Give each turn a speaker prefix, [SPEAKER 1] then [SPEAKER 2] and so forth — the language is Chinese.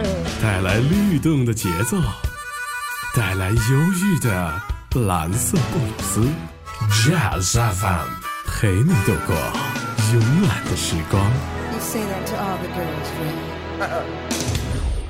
[SPEAKER 1] 带来律动的节奏，带来忧郁的蓝色布鲁斯。Jazz FM 陪你度过慵懒的时光。
[SPEAKER 2] You say that to all the girls, right?